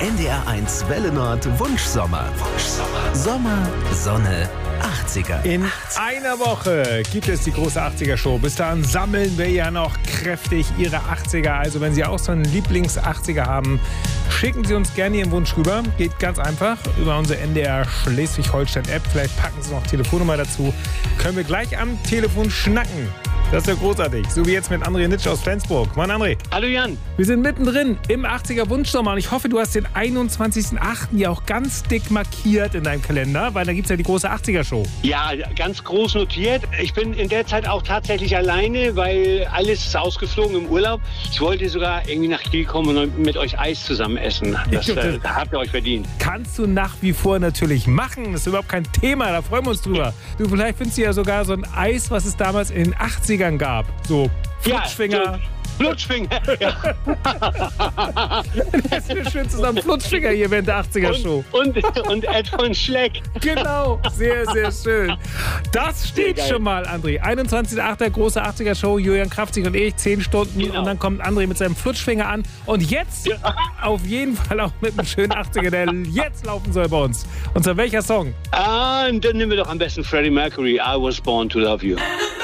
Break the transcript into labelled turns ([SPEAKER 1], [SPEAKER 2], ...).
[SPEAKER 1] NDR1 Welle Nord Wunschsommer. Sommer, Sonne, 80er.
[SPEAKER 2] In einer Woche gibt es die große 80er-Show. Bis dahin sammeln wir ja noch kräftig Ihre 80er. Also wenn Sie auch so einen Lieblings-80er haben, schicken Sie uns gerne Ihren Wunsch rüber. Geht ganz einfach über unsere NDR Schleswig-Holstein-App. Vielleicht packen Sie noch Telefonnummer dazu. Können wir gleich am Telefon schnacken. Das ist ja großartig. So wie jetzt mit André Nitsch aus Flensburg. Moin André.
[SPEAKER 3] Hallo Jan.
[SPEAKER 2] Wir sind mittendrin im 80er Wunschsommer und ich hoffe, du hast den 21.08. ja auch ganz dick markiert in deinem Kalender, weil da gibt es ja die große 80er-Show.
[SPEAKER 3] Ja, ganz groß notiert. Ich bin in der Zeit auch tatsächlich alleine, weil alles ist ausgeflogen im Urlaub. Ich wollte sogar irgendwie nach Kiel kommen und mit euch Eis zusammen essen. Das habt ihr euch verdient.
[SPEAKER 2] Kannst du nach wie vor natürlich machen. Das ist überhaupt kein Thema, da freuen wir uns drüber. Du, vielleicht findest du ja sogar so ein Eis, was es damals in den 80ern gab. So Flutschfinger.
[SPEAKER 3] Ja, Flutschfinger, ja.
[SPEAKER 2] Das ist schön zusammen. Flutschfinger hier während der 80er-Show.
[SPEAKER 3] Und Ed von Schleck.
[SPEAKER 2] Genau, sehr, sehr schön. Das steht schon mal, André. 21.08. große 80er-Show, Julian Kraftzig und ich, 10 Stunden. Genau. Und dann kommt André mit seinem Flutschfinger an. Und jetzt auf jeden Fall auch mit einem schönen 80er, der jetzt laufen soll bei uns. Und zwar welcher Song?
[SPEAKER 3] Dann nehmen wir doch am besten Freddie Mercury, I Was Born to Love You.